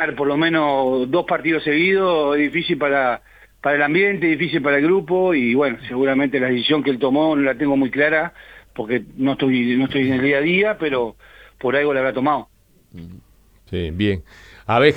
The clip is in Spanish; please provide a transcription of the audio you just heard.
ganar por lo menos 2 partidos seguidos es difícil para el ambiente, difícil para el grupo, y bueno, seguramente la decisión que él tomó no la tengo muy clara, porque no estoy en el día a día, pero por algo la habrá tomado. Sí, bien. A ver,